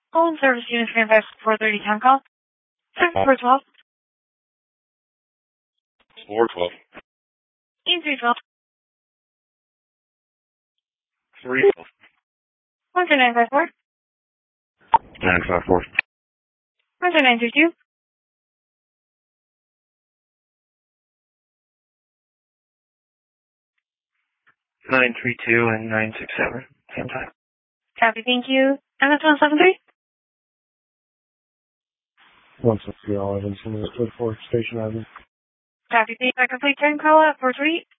Home service unit standby 430 town call. 412. 412. E312. 312. 10954. 954. 10932. 932 and 967. Same time. Copy, thank you. And that's 173? 160 all Evanston, 4 Station Avenue. Copy, thank you. I complete 10 call out 438.